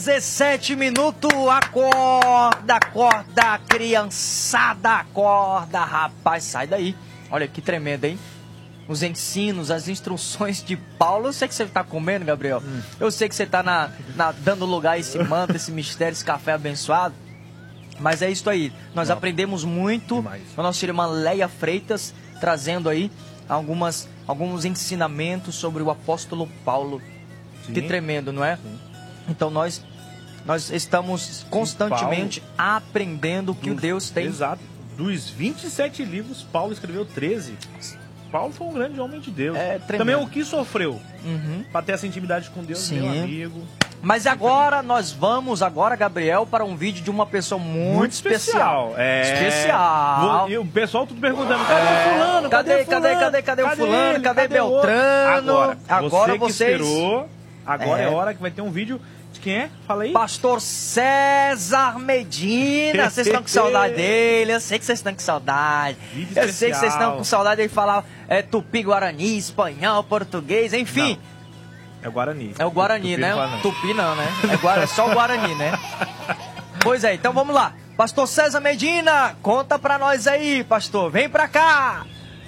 17 minutos, acorda, acorda, criançada, acorda, rapaz, sai daí. Olha que tremendo, hein? Os ensinos, as instruções de Paulo. Eu sei que você tá comendo, Gabriel. Eu sei que você tá dando lugar a esse manto, esse mistério, esse café abençoado. Mas é isso aí. Nós aprendemos muito com a nossa irmã Leia Freitas, trazendo aí alguns ensinamentos sobre o apóstolo Paulo. Sim. Que tremendo, não é? Sim. Então nós estamos constantemente aprendendo o que Deus tem. Exato. Dos 27 livros, Paulo escreveu 13. Paulo foi um grande homem de Deus. Também o que sofreu para ter essa intimidade com Deus, Sim. meu amigo. Mas agora nós vamos, Gabriel, para um vídeo de uma pessoa muito especial. Especial. E o pessoal tudo perguntando, cadê fulano? Cadê o fulano? Cadê Beltrano? Agora vocês... esperou. Agora é hora que vai ter um vídeo de quem é? Fala aí. Pastor César Medina. Vocês estão com saudade dele. Eu sei que vocês estão com saudade. Eu sei que vocês estão com saudade dele falar tupi, guarani, espanhol, português, enfim. Não. É o Guarani. É o Guarani, né? Tupi não, né? É só o Guarani, né? Pois é, então vamos lá. Pastor César Medina, conta pra nós aí, pastor. Vem pra cá.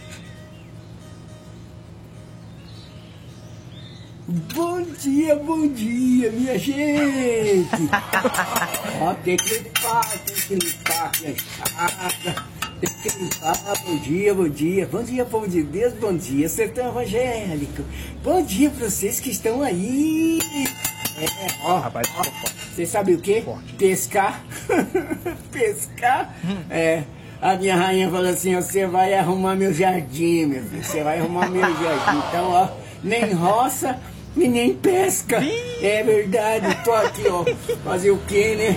Bom dia, minha gente! Ó, tem que limpar a criançada. Tem que limpar, bom dia, povo de Deus, bom dia, sertão evangélico. Bom dia pra vocês que estão aí. Rapaz, você sabe o quê? Forte. Pescar. Pescar? A minha rainha falou assim, você vai arrumar meu jardim, meu filho, você vai arrumar meu jardim. Então, ó, nem roça e nem pesca. É verdade, tô aqui, ó, fazer o quê, né?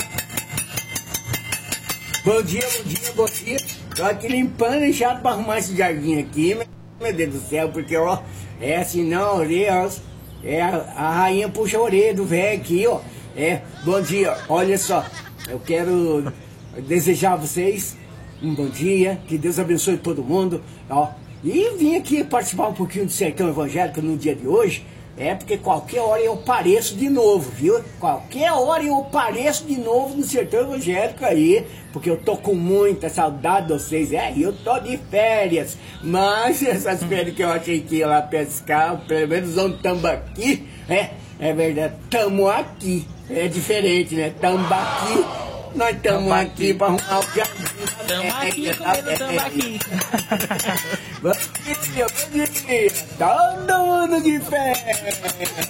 Bom dia. Tô aqui limpando e chato pra arrumar esse jardim aqui, meu Deus do céu, porque, ó, assim não, a orelha, a rainha puxa a orelha do velho aqui, ó. Bom dia, olha só, eu quero desejar a vocês um bom dia, que Deus abençoe todo mundo, ó. E vim aqui participar um pouquinho do Sertão Evangélico no dia de hoje, porque qualquer hora eu apareço de novo, viu? Qualquer hora eu apareço de novo no Sertão Evangélico aí, porque eu tô com muita saudade de vocês, eu tô de férias, mas essas férias que eu achei que ia lá pescar, pelo menos um tambaqui, é verdade, tamo aqui, é diferente, né? Tambaqui, nós estamos aqui para arrumar o jardim. Estamos aqui comendo tambaqui. Bom dia, todo mundo de férias.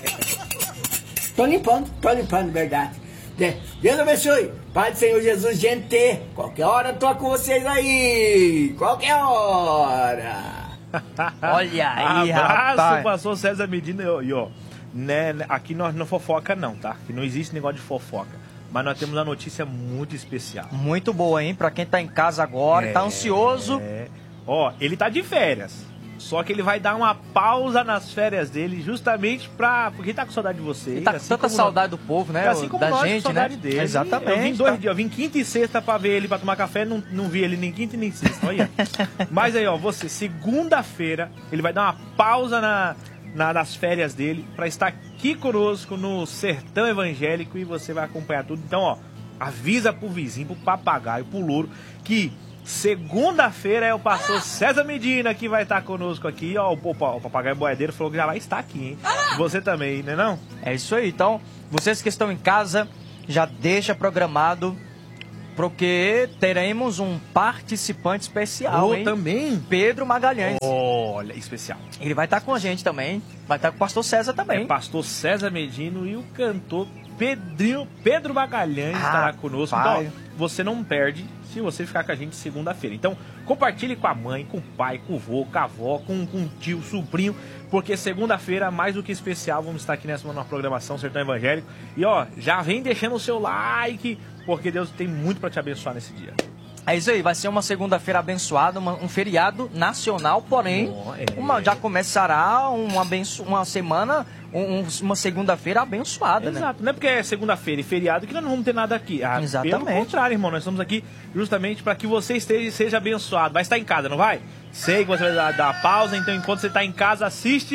Tô limpando, verdade. Deus abençoe. Pai do Senhor Jesus, gente. Qualquer hora eu tô com vocês aí. Qualquer hora. Olha aí, abraço, rapaz. pastor César Medina. E ó, né, aqui nós não fofoca não, tá? Aqui não existe negócio de fofoca. Mas nós temos uma notícia muito especial. Muito boa, hein? Pra quem tá em casa agora e tá ansioso. Ó, ele tá de férias. Só que ele vai dar uma pausa nas férias dele, justamente porque ele tá com saudade de vocês. Ele tá com tanta saudade do povo, né? Assim como da nós, gente, com saudade né? dele. Exatamente. Eu vim 2 dias, eu vim quinta e sexta pra ver ele, pra tomar café, não vi ele nem quinta e nem sexta, olha. Mas aí, ó, segunda-feira, ele vai dar uma pausa nas férias dele pra estar aqui conosco no Sertão Evangélico e você vai acompanhar tudo. Então, ó, avisa pro vizinho, pro papagaio, pro louro, que segunda-feira é o pastor César Medina que vai estar conosco aqui. Ó, o papagaio boiadeiro falou que já vai estar aqui, hein? Você também, né não? É isso aí. Então, vocês que estão em casa, já deixa programado, porque teremos um participante especial, hein? Também? Pedro Magalhães. Olha, especial. Ele vai estar com a gente também. Vai estar com o pastor César também. Pastor César Medino e o cantor Pedro Magalhães estará conosco. Pai. Então, ó, você não perde se você ficar com a gente segunda-feira. Então, compartilhe com a mãe, com o pai, com o vô, com a avó, com o tio, sobrinho, porque segunda-feira, mais do que especial, vamos estar aqui nessa programação Sertão Evangélico. E ó, já vem deixando o seu like, porque Deus tem muito para te abençoar nesse dia. É isso aí, vai ser uma segunda-feira abençoada, um feriado nacional, porém, já começará uma semana, uma segunda-feira abençoada, né? Exato, não é porque é segunda-feira e feriado que nós não vamos ter nada aqui. Exatamente. Pelo contrário, irmão, nós estamos aqui justamente para que você seja abençoado. Vai estar em casa, não vai? Sei que você vai dar pausa, então enquanto você está em casa, assiste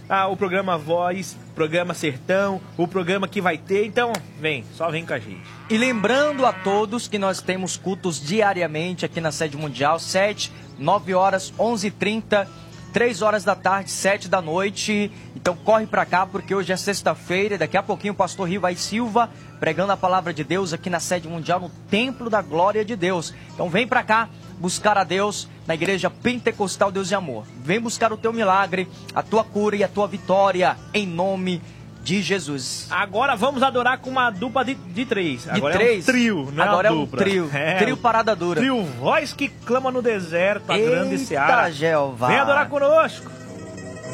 o programa Voz, programa Sertão, o programa que vai ter. Então, só vem com a gente. E lembrando a todos que nós temos cultos diariamente aqui na Sede Mundial, 7, 9 horas, 11h30, 3 horas da tarde, 7 da noite. Então corre pra cá, porque hoje é sexta-feira e daqui a pouquinho o pastor Rivai Silva pregando a palavra de Deus aqui na Sede Mundial, no Templo da Glória de Deus. Então vem pra cá buscar a Deus na Igreja Pentecostal Deus e Amor. Vem buscar o teu milagre, a tua cura e a tua vitória, em nome de Jesus. Agora vamos adorar com uma dupla de três. Agora é um trio, não agora é uma dupla. Trio. Trio Parada Dura. Trio Voz que clama no deserto, a grande seara. Jeová. Vem adorar conosco.